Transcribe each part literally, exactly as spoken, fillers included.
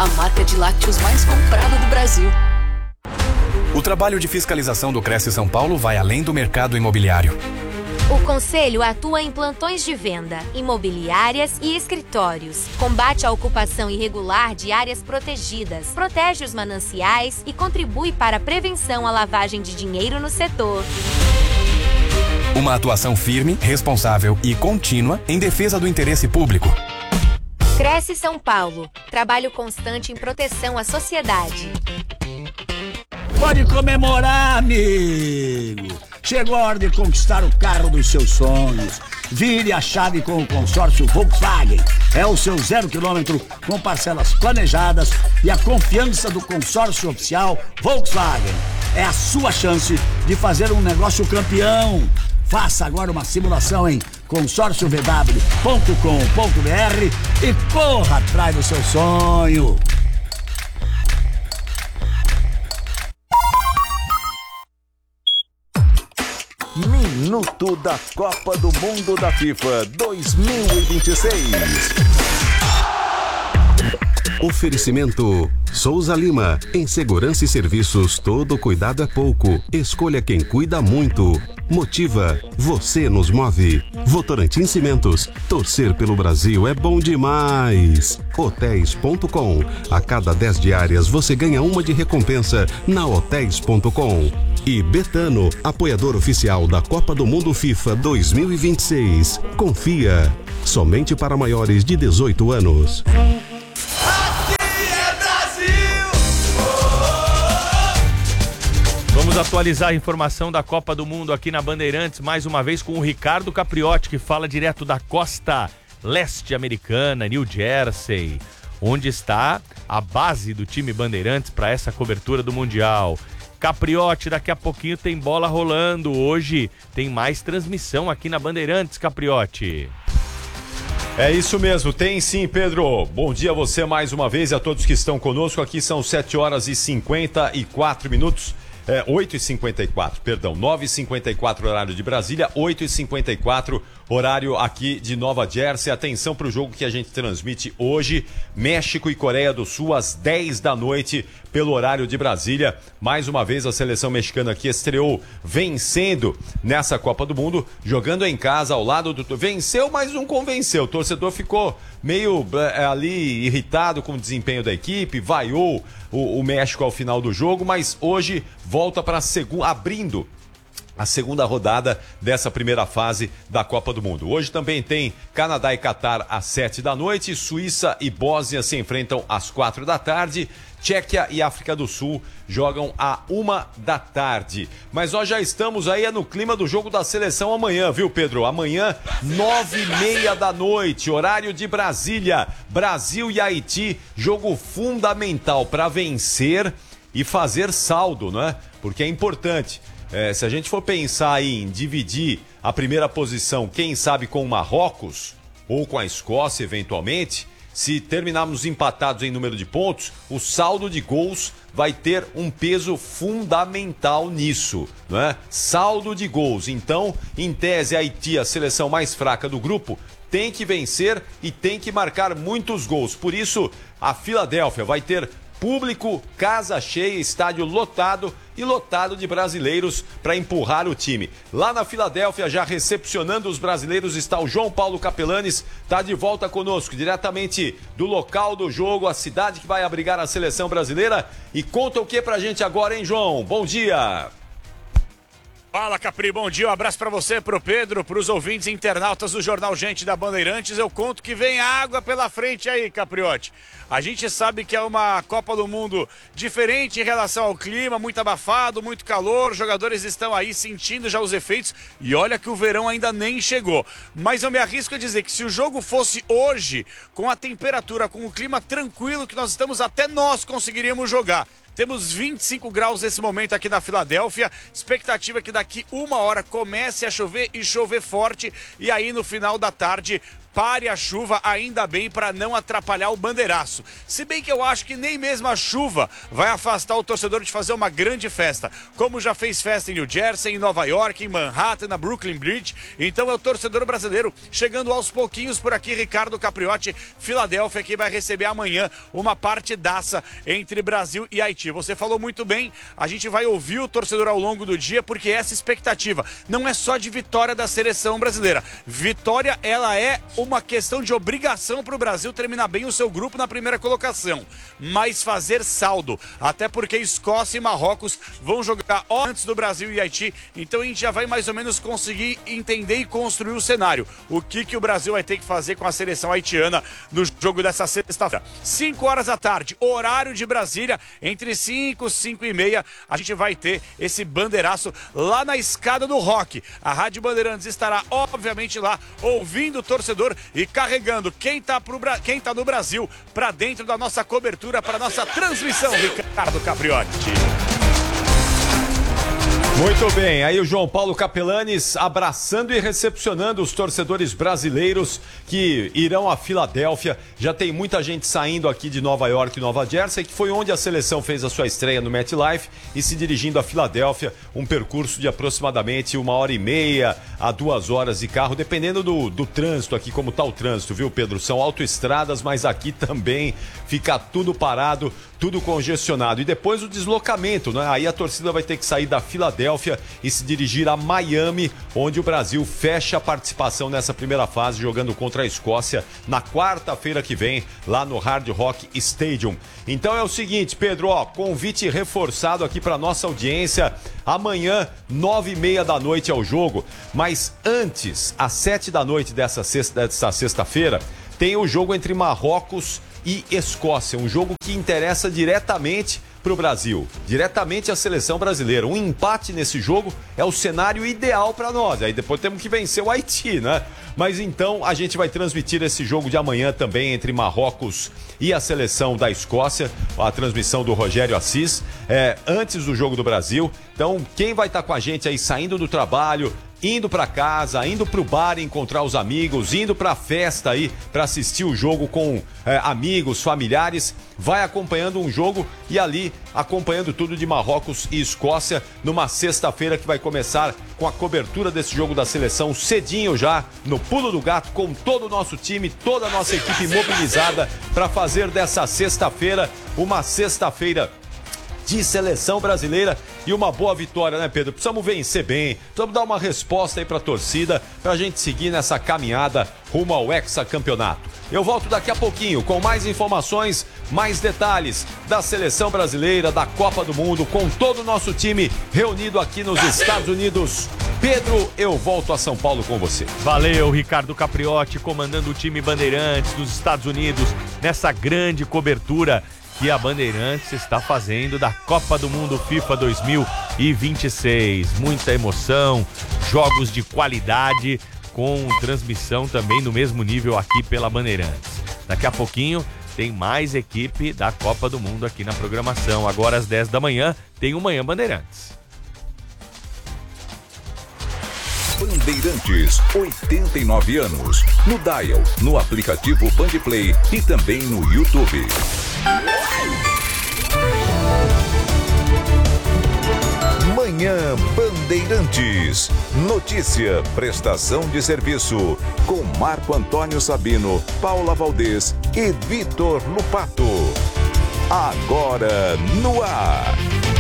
a marca de lácteos mais comprada do Brasil. O trabalho de fiscalização do Cresce São Paulo vai além do mercado imobiliário. O Conselho atua em plantões de venda, imobiliárias e escritórios. Combate a ocupação irregular de áreas protegidas, protege os mananciais e contribui para a prevenção à lavagem de dinheiro no setor. Uma atuação firme, responsável e contínua em defesa do interesse público. Cresce São Paulo. Trabalho constante em proteção à sociedade. Pode comemorar, amigo! Chegou a hora de conquistar o carro dos seus sonhos. Vire a chave com o consórcio Volkswagen. É o seu zero quilômetro com parcelas planejadas e a confiança do consórcio oficial Volkswagen. É a sua chance de fazer um negócio campeão. Faça agora uma simulação em consórcio v w ponto com ponto b r e corra atrás do seu sonho. Minuto da Copa do Mundo da FIFA dois mil e vinte e seis. Oferecimento Souza Lima. Em segurança e serviços, todo cuidado é pouco. Escolha quem cuida muito. Motiva. Você nos move. Votorantim Cimentos. Torcer pelo Brasil é bom demais. Hotéis ponto com. A cada dez diárias você ganha uma de recompensa na Hotéis ponto com. E Betano, apoiador oficial da Copa do Mundo FIFA dois mil e vinte e seis. Confia. Somente para maiores de dezoito anos. Vamos atualizar a informação da Copa do Mundo aqui na Bandeirantes, mais uma vez com o Ricardo Capriotti, que fala direto da costa leste americana, New Jersey, onde está a base do time Bandeirantes para essa cobertura do Mundial. Capriotti, daqui a pouquinho tem bola rolando. Hoje tem mais transmissão aqui na Bandeirantes, Capriotti. É isso mesmo, tem sim, Pedro. Bom dia a você mais uma vez e a todos que estão conosco. Aqui são sete horas e cinquenta e quatro minutos. É, oito e cinquenta e quatro, perdão, nove e cinquenta e quatro horário de Brasília, oito e cinquenta e quatro horário aqui de Nova Jersey. Atenção para o jogo que a gente transmite hoje, México e Coreia do Sul, às dez da noite, pelo horário de Brasília. Mais uma vez a seleção mexicana aqui estreou vencendo nessa Copa do Mundo, jogando em casa ao lado do... Venceu, mas não convenceu. O torcedor ficou meio é, ali irritado com o desempenho da equipe, vaiou o, o México ao final do jogo, mas hoje volta para a segunda, abrindo a segunda rodada dessa primeira fase da Copa do Mundo. Hoje também tem Canadá e Catar às sete da noite, Suíça e Bósnia se enfrentam às quatro da tarde, Tchequia e África do Sul jogam à uma da tarde. Mas nós já estamos aí no clima do jogo da seleção amanhã, viu, Pedro? Amanhã, nove e meia da noite, horário de Brasília. Brasil e Haiti, jogo fundamental para vencer e fazer saldo, né? Porque é importante. É, se a gente for pensar em dividir a primeira posição, quem sabe com o Marrocos ou com a Escócia, eventualmente, se terminarmos empatados em número de pontos, o saldo de gols vai ter um peso fundamental nisso, não é? Saldo de gols. Então, em tese, a Haiti, a seleção mais fraca do grupo, tem que vencer e tem que marcar muitos gols. Por isso, a Filadélfia vai ter público, casa cheia, estádio lotado e lotado de brasileiros para empurrar o time. Lá na Filadélfia, já recepcionando os brasileiros, está o João Paulo Capelanes, está de volta conosco, diretamente do local do jogo, a cidade que vai abrigar a seleção brasileira. E conta o que pra gente agora, hein, João? Bom dia! Fala, Capri, bom dia, um abraço pra você, pro Pedro, pros ouvintes e internautas do Jornal Gente da Bandeirantes. Eu conto que vem água pela frente aí, Capriotti. A gente sabe que é uma Copa do Mundo diferente em relação ao clima, muito abafado, muito calor, os jogadores estão aí sentindo já os efeitos e olha que o verão ainda nem chegou. Mas eu me arrisco a dizer que se o jogo fosse hoje, com a temperatura, com o clima tranquilo que nós estamos, até nós conseguiríamos jogar. Temos vinte e cinco graus nesse momento aqui na Filadélfia, expectativa é que daqui uma hora comece a chover e chover forte, e aí no final da tarde pare a chuva, ainda bem, para não atrapalhar o bandeiraço. Se bem que eu acho que nem mesmo a chuva vai afastar o torcedor de fazer uma grande festa, como já fez festa em New Jersey, em Nova York, em Manhattan, na Brooklyn Bridge. Então é o torcedor brasileiro chegando aos pouquinhos por aqui. Ricardo Capriotti, Filadélfia, que vai receber amanhã uma partidaça entre Brasil e Haiti. Você falou muito bem, a gente vai ouvir o torcedor ao longo do dia, porque essa expectativa não é só de vitória da seleção brasileira. Vitória, ela é uma questão de obrigação para o Brasil terminar bem o seu grupo na primeira colocação, mas fazer saldo, até porque Escócia e Marrocos vão jogar antes do Brasil e Haiti, então a gente já vai mais ou menos conseguir entender e construir o cenário. O que, que o Brasil vai ter que fazer com a seleção haitiana no jogo dessa sexta-feira. cinco horas da tarde, horário de Brasília, entre cinco e cinco e meia, a gente vai ter esse bandeiraço lá na escada do Rock. A Rádio Bandeirantes estará, obviamente, lá, ouvindo o torcedor e carregando quem tá, pro, quem tá no Brasil para dentro da nossa cobertura, para nossa transmissão, Ricardo Capriotti. Muito bem, aí o João Paulo Capelanes abraçando e recepcionando os torcedores brasileiros que irão a Filadélfia. Já tem muita gente saindo aqui de Nova York e Nova Jersey, que foi onde a seleção fez a sua estreia no MetLife, e se dirigindo a Filadélfia, um percurso de aproximadamente uma hora e meia a duas horas de carro, dependendo do, do trânsito aqui, como está o trânsito, viu, Pedro? São autoestradas, mas aqui também fica tudo parado, tudo congestionado. E depois o deslocamento, né? Aí a torcida vai ter que sair da Filadélfia e se dirigir a Miami, onde o Brasil fecha a participação nessa primeira fase, jogando contra a Escócia na quarta-feira que vem, lá no Hard Rock Stadium. Então é o seguinte, Pedro, ó, convite reforçado aqui para nossa audiência. Amanhã, nove e meia da noite é o jogo, mas antes, às sete da noite dessa sexta, dessa sexta-feira, tem o jogo entre Marrocos e Escócia, um jogo que interessa diretamente para o Brasil, diretamente à seleção brasileira. Um empate nesse jogo é o cenário ideal para nós. Aí depois temos que vencer o Haiti, né? Mas então a gente vai transmitir esse jogo de amanhã também entre Marrocos e a seleção da Escócia, a transmissão do Rogério Assis, é, antes do jogo do Brasil. Então quem vai estar com a gente aí saindo do trabalho, indo para casa, indo para o bar encontrar os amigos, indo para a festa aí para assistir o jogo com é, amigos, familiares, vai acompanhando um jogo e ali acompanhando tudo de Marrocos e Escócia numa sexta-feira que vai começar com a cobertura desse jogo da seleção cedinho já no Pulo do Gato, com todo o nosso time, toda a nossa equipe mobilizada para fazer dessa sexta-feira uma sexta-feira de seleção brasileira e uma boa vitória, né, Pedro? Precisamos vencer bem, precisamos dar uma resposta aí pra torcida, pra gente seguir nessa caminhada rumo ao hexacampeonato. Eu volto daqui a pouquinho com mais informações, mais detalhes da seleção brasileira, da Copa do Mundo, com todo o nosso time reunido aqui nos Estados Unidos. Pedro, eu volto a São Paulo com você. Valeu, Ricardo Capriotti, comandando o time Bandeirantes dos Estados Unidos nessa grande cobertura que a Bandeirantes está fazendo da Copa do Mundo FIFA dois mil e vinte e seis. Muita emoção, jogos de qualidade, com transmissão também no mesmo nível aqui pela Bandeirantes. Daqui a pouquinho tem mais equipe da Copa do Mundo aqui na programação. Agora às dez da manhã tem o Manhã Bandeirantes. Bandeirantes, oitenta e nove anos. No Dial, no aplicativo Bandplay e também no YouTube. Manhã Bandeirantes. Notícia, prestação de serviço. Com Marco Antônio Sabino, Paula Valdez e Vitor Lupato. Agora no ar.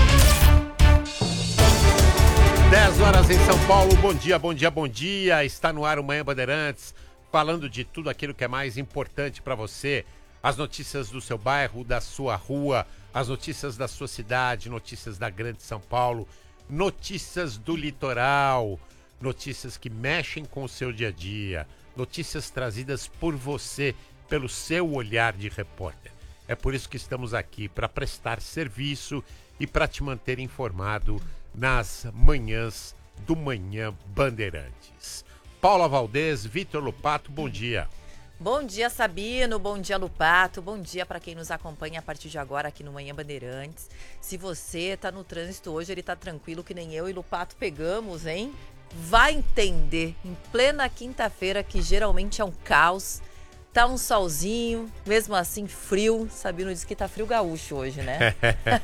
dez horas em São Paulo, bom dia, bom dia, bom dia. Está no ar o Manhã Bandeirantes, falando de tudo aquilo que é mais importante para você. As notícias do seu bairro, da sua rua, as notícias da sua cidade, notícias da Grande São Paulo, notícias do litoral, notícias que mexem com o seu dia a dia, notícias trazidas por você, pelo seu olhar de repórter. É por isso que estamos aqui, para prestar serviço e para te manter informado nas manhãs do Manhã Bandeirantes. Paula Valdez, Vitor Lupato, bom dia. Bom dia, Sabino, bom dia, Lupato, bom dia para quem nos acompanha a partir de agora aqui no Manhã Bandeirantes. Se você tá no trânsito hoje, ele tá tranquilo que nem eu e Lupato pegamos, hein? vai entender em plena quinta-feira, que geralmente é um caos. Tá um solzinho, mesmo assim frio. Sabino disse que tá frio gaúcho hoje, né?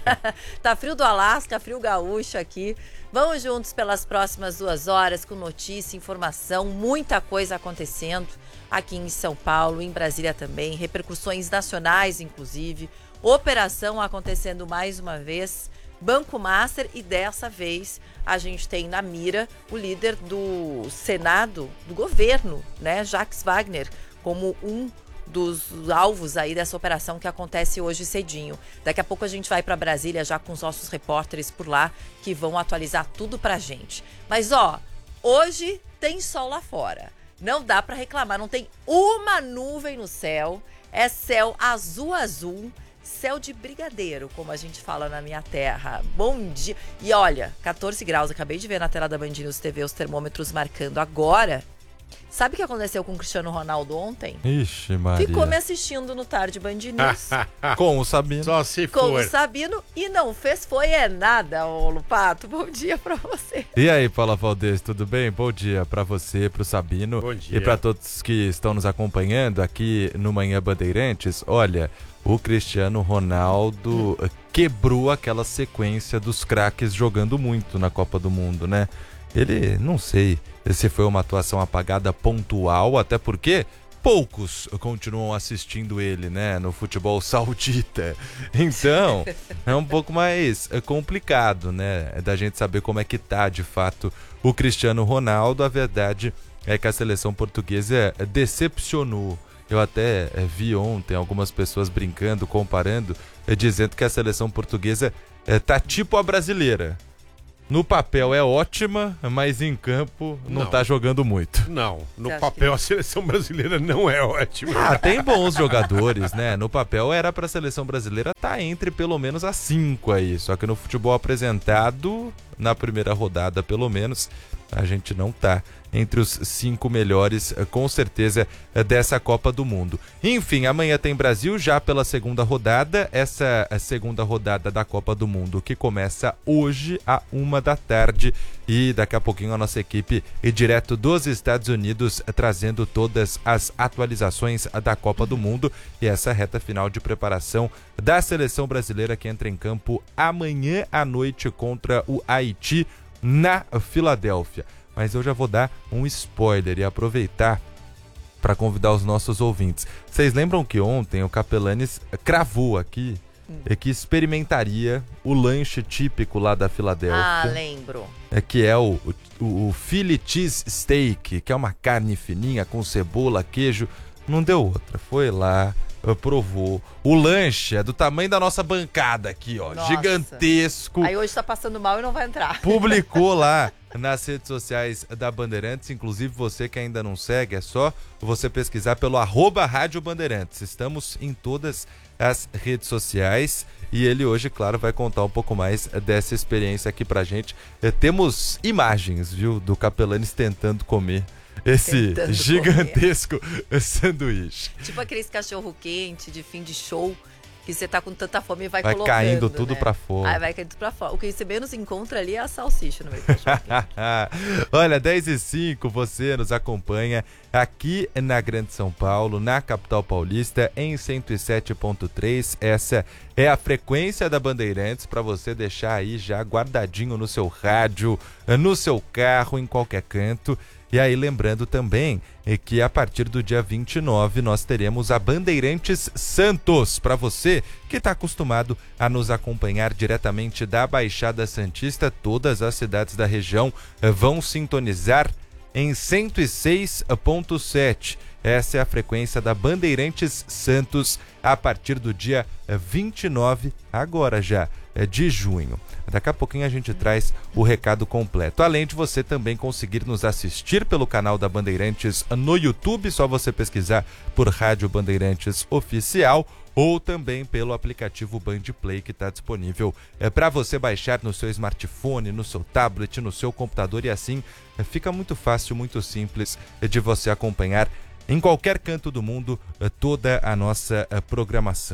Tá frio do Alasca, frio gaúcho aqui. Vamos juntos pelas próximas duas horas com notícia, informação, muita coisa acontecendo aqui em São Paulo, em Brasília também, repercussões nacionais inclusive, operação acontecendo mais uma vez, Banco Master, e dessa vez a gente tem na mira o líder do Senado, do governo, né, Jacques Wagner, como um dos alvos aí dessa operação que acontece hoje cedinho. Daqui a pouco a gente vai para Brasília já com os nossos repórteres por lá que vão atualizar tudo pra gente. Mas ó, hoje tem sol lá fora. Não dá para reclamar, não tem uma nuvem no céu. É céu azul azul, céu de brigadeiro, como a gente fala na minha terra. Bom dia. E olha, catorze graus, acabei de ver na tela da Band News T V os termômetros marcando agora. Sabe o que aconteceu com o Cristiano Ronaldo ontem? Ixi, Maria. Ficou me assistindo no Tarde Band News. Com o Sabino. Só se com for. o Sabino e não fez foi é nada, ô Lupato. Bom dia pra você. E aí, Paula Valdez, tudo bem? Bom dia pra você, pro Sabino. Bom dia. E pra todos que estão nos acompanhando aqui no Manhã Bandeirantes. Olha, o Cristiano Ronaldo hum. quebrou aquela sequência dos craques jogando muito na Copa do Mundo, né? Ele, não sei se foi uma atuação apagada pontual, até porque poucos continuam assistindo ele, né, no futebol saudita. Então, é um pouco mais complicado, né, da gente saber como é que tá, de fato, o Cristiano Ronaldo. A verdade é que a seleção portuguesa decepcionou. Eu até vi ontem algumas pessoas brincando, comparando, dizendo que a seleção portuguesa tá tipo a brasileira. No papel é ótima, mas em campo não, não tá jogando muito. Não, no papel que... a seleção brasileira não é ótima. Ah, tem bons jogadores, né? No papel era pra seleção brasileira estar entre pelo menos as cinco aí. Só que no futebol apresentado, na primeira rodada pelo menos, a gente não tá entre os cinco melhores, com certeza, dessa Copa do Mundo. Enfim, amanhã tem Brasil já pela segunda rodada. Essa segunda rodada da Copa do Mundo que começa hoje à uma da tarde. E daqui a pouquinho a nossa equipe é direto dos Estados Unidos, trazendo todas as atualizações da Copa do Mundo e essa reta final de preparação da seleção brasileira que entra em campo amanhã à noite contra o Haiti na Filadélfia. Mas eu já vou dar um spoiler e aproveitar para convidar os nossos ouvintes. Vocês lembram que ontem o Capelanes cravou aqui hum. que experimentaria o lanche típico lá da Filadélfia? Ah, lembro. É, que é o, o, o Philly Cheese Steak, que é uma carne fininha com cebola, queijo. Não deu outra, foi lá, provou. O lanche é do tamanho da nossa bancada aqui, ó, nossa. Gigantesco. Aí hoje tá passando mal e não vai entrar. Publicou lá nas redes sociais da Bandeirantes, inclusive você que ainda não segue, é só você pesquisar pelo arroba Rádio Bandeirantes. Estamos em todas as redes sociais e ele hoje, claro, vai contar um pouco mais dessa experiência aqui pra gente. Temos imagens, viu, do Capelanes tentando comer esse tentando gigantesco comer. sanduíche. Tipo aqueles cachorro quente de fim de show, que você tá com tanta fome e vai, vai colocando, caindo tudo né? pra fora. Aí vai caindo tudo pra fora. O que você menos encontra ali é a salsicha no meio do cachorro quente. Olha, dez e cinco, você nos acompanha aqui na Grande São Paulo, na capital paulista, em cento e sete ponto três. Essa é a frequência da Bandeirantes para você deixar aí já guardadinho no seu rádio, no seu carro, em qualquer canto. E aí, lembrando também que a partir do dia vinte e nove nós teremos a Bandeirantes Santos. Para você que está acostumado a nos acompanhar diretamente da Baixada Santista, todas as cidades da região vão sintonizar em cento e seis ponto sete. Essa é a frequência da Bandeirantes Santos a partir do dia vinte e nove, agora já, de junho. Daqui a pouquinho a gente traz o recado completo. Além de você também conseguir nos assistir pelo canal da Bandeirantes no YouTube, só você pesquisar por Rádio Bandeirantes Oficial, ou também pelo aplicativo Band Play, que está disponível é, para você baixar no seu smartphone, no seu tablet, no seu computador, e assim é, fica muito fácil, muito simples é, de você acompanhar em qualquer canto do mundo é, toda a nossa é, programação.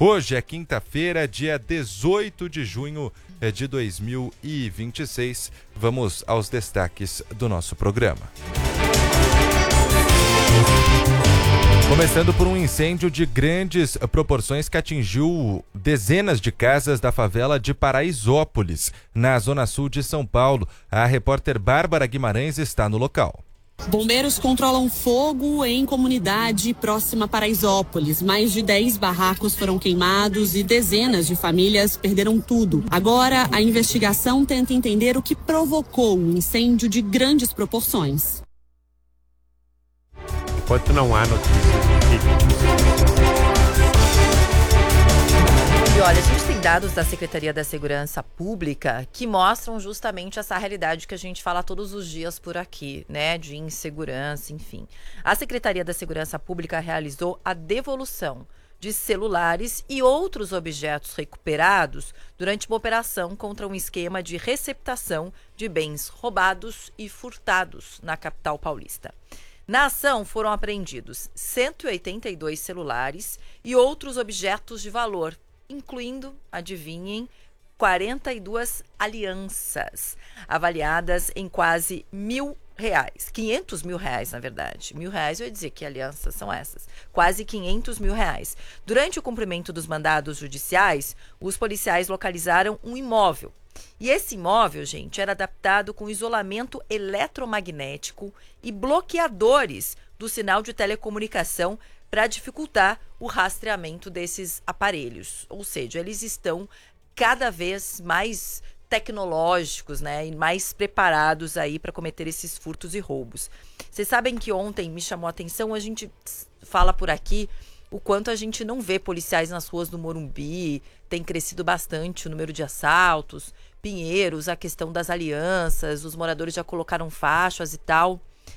Hoje é quinta-feira, dia dezoito de junho de dois mil e vinte e seis. Vamos aos destaques do nosso programa. Começando por um incêndio de grandes proporções que atingiu dezenas de casas da favela de Paraisópolis, na zona sul de São Paulo. A repórter Bárbara Guimarães está no local. Bombeiros controlam fogo em comunidade próxima a Paraisópolis. Mais de dez barracos foram queimados e dezenas de famílias perderam tudo. Agora, a investigação tenta entender o que provocou um incêndio de grandes proporções. Enquanto não há notícias E olha, a gente tem dados da Secretaria da Segurança Pública que mostram justamente essa realidade que a gente fala todos os dias por aqui, né? De insegurança, enfim. A Secretaria da Segurança Pública realizou a devolução de celulares e outros objetos recuperados durante uma operação contra um esquema de receptação de bens roubados e furtados na capital paulista. Na ação foram apreendidos cento e oitenta e dois celulares e outros objetos de valor, incluindo, adivinhem, quarenta e duas alianças, avaliadas em quase mil reais. quinhentos mil reais, na verdade. Mil reais, eu ia dizer que alianças são essas. Quase quinhentos mil reais. Durante o cumprimento dos mandados judiciais, os policiais localizaram um imóvel. E esse imóvel, gente, era adaptado com isolamento eletromagnético e bloqueadores do sinal de telecomunicação para dificultar o rastreamento desses aparelhos. Ou seja, eles estão cada vez mais tecnológicos, né, e mais preparados aí para cometer esses furtos e roubos. Vocês sabem que ontem me chamou a atenção, a gente fala por aqui o quanto a gente não vê policiais nas ruas do Morumbi, tem crescido bastante o número de assaltos, Pinheiros, a questão das alianças, os moradores já colocaram faixas e tal.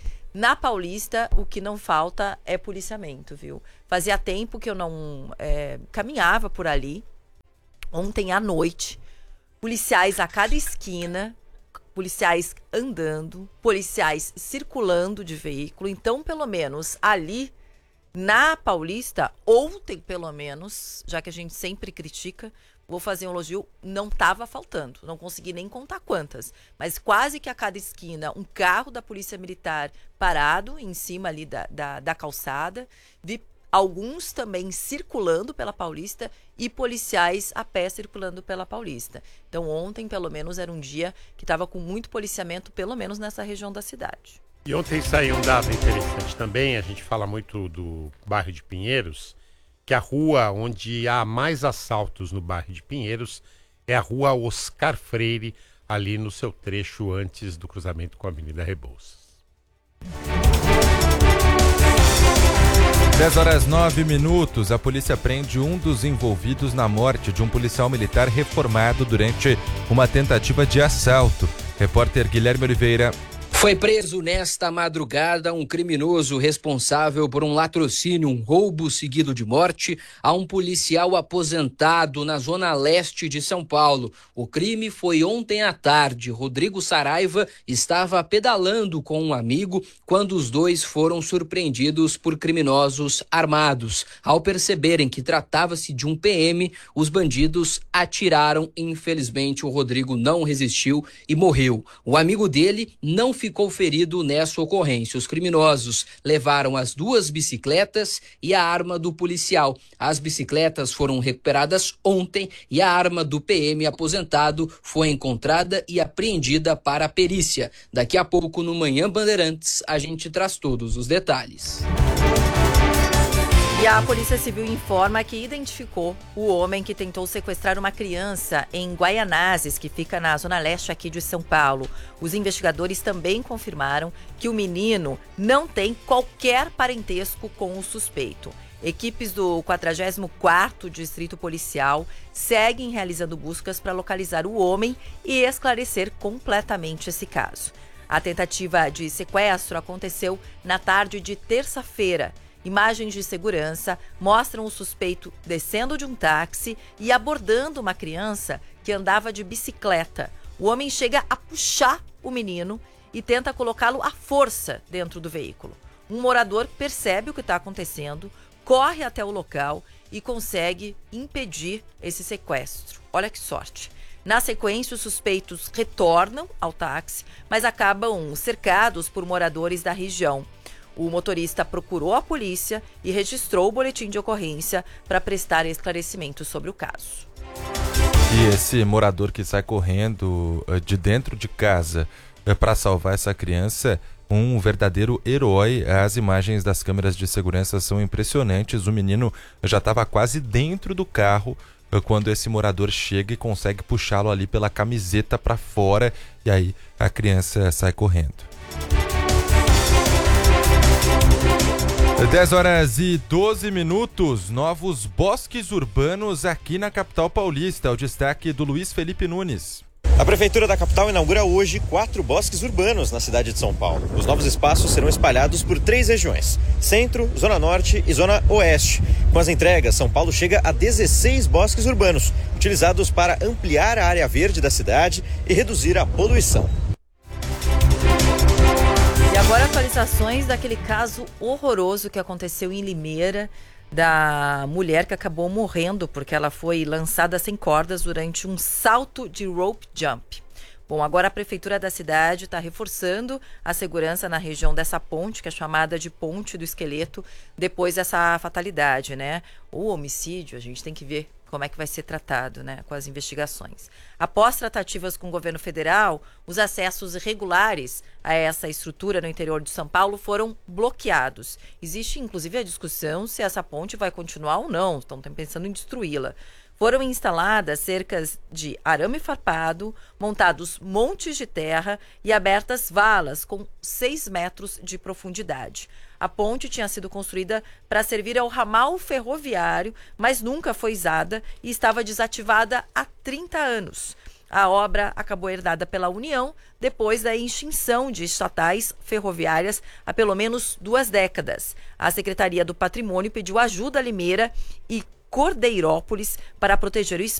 Na Paulista, o que não falta é policiamento, viu? Fazia tempo que eu não é, caminhava por ali. Ontem à noite, policiais a cada esquina, policiais andando, policiais circulando de veículo. Então, pelo menos ali na Paulista, ontem pelo menos, já que a gente sempre critica, vou fazer um elogio, não estava faltando. Não consegui nem contar quantas. Mas quase que a cada esquina, um carro da Polícia Militar parado em cima ali da, da, da calçada. Vi alguns também circulando pela Paulista e policiais a pé circulando pela Paulista. Então ontem, pelo menos, era um dia que estava com muito policiamento, pelo menos nessa região da cidade. E ontem saiu um dado interessante também, a gente fala muito do bairro de Pinheiros, que a rua onde há mais assaltos no bairro de Pinheiros é a rua Oscar Freire, ali no seu trecho antes do cruzamento com a Avenida Rebouças. dez horas nove minutos, a polícia prende um dos envolvidos na morte de um policial militar reformado durante uma tentativa de assalto. Repórter Guilherme Oliveira. Foi preso nesta madrugada um criminoso responsável por um latrocínio, um roubo seguido de morte a um policial aposentado na zona leste de São Paulo. O crime foi ontem à tarde. Rodrigo Saraiva estava pedalando com um amigo quando os dois foram surpreendidos por criminosos armados. Ao perceberem que tratava-se de um P M, os bandidos atiraram. Infelizmente, o Rodrigo não resistiu e morreu. O amigo dele não ficou ficou ferido nessa ocorrência. Os criminosos levaram as duas bicicletas e a arma do policial. As bicicletas foram recuperadas ontem e a arma do P M aposentado foi encontrada e apreendida para a perícia. Daqui a pouco, no Manhã Bandeirantes, a gente traz todos os detalhes. E a Polícia Civil informa que identificou o homem que tentou sequestrar uma criança em Guaianazes, que fica na zona leste aqui de São Paulo. Os investigadores também confirmaram que o menino não tem qualquer parentesco com o suspeito. Equipes do quadragésimo quarto Distrito Policial seguem realizando buscas para localizar o homem e esclarecer completamente esse caso. A tentativa de sequestro aconteceu na tarde de terça-feira. Imagens de segurança mostram o suspeito descendo de um táxi e abordando uma criança que andava de bicicleta. O homem chega a puxar o menino e tenta colocá-lo à força dentro do veículo. Um morador percebe o que está acontecendo, corre até o local e consegue impedir esse sequestro. Olha que sorte. Na sequência, os suspeitos retornam ao táxi, mas acabam cercados por moradores da região. O motorista procurou a polícia e registrou o boletim de ocorrência para prestar esclarecimentos sobre o caso. E esse morador que sai correndo de dentro de casa para salvar essa criança, um verdadeiro herói. As imagens das câmeras de segurança são impressionantes. O menino já estava quase dentro do carro quando esse morador chega e consegue puxá-lo ali pela camiseta para fora, e aí a criança sai correndo. dez horas e doze minutos, novos bosques urbanos aqui na capital paulista. O destaque do Luiz Felipe Nunes. A Prefeitura da capital inaugura hoje quatro bosques urbanos na cidade de São Paulo. Os novos espaços serão espalhados por três regiões: Centro, Zona Norte e Zona Oeste. Com as entregas, São Paulo chega a dezesseis bosques urbanos, utilizados para ampliar a área verde da cidade e reduzir a poluição. E agora atualizações daquele caso horroroso que aconteceu em Limeira, da mulher que acabou morrendo porque ela foi lançada sem cordas durante um salto de rope jump. Bom, agora a prefeitura da cidade está reforçando a segurança na região dessa ponte, que é chamada de Ponte do Esqueleto, depois dessa fatalidade, né? O homicídio, a gente tem que ver como é que vai ser tratado, né, com as investigações. Após tratativas com o governo federal, os acessos irregulares a essa estrutura no interior de São Paulo foram bloqueados. Existe, inclusive, a discussão se essa ponte vai continuar ou não. Estão pensando em destruí-la. Foram instaladas cercas de arame farpado, montados montes de terra e abertas valas com seis metros de profundidade. A ponte tinha sido construída para servir ao ramal ferroviário, mas nunca foi usada e estava desativada há trinta anos. A obra acabou herdada pela União depois da extinção de estatais ferroviárias há pelo menos duas décadas. A Secretaria do Patrimônio pediu ajuda a Limeira e Cordeirópolis para proteger o espaço.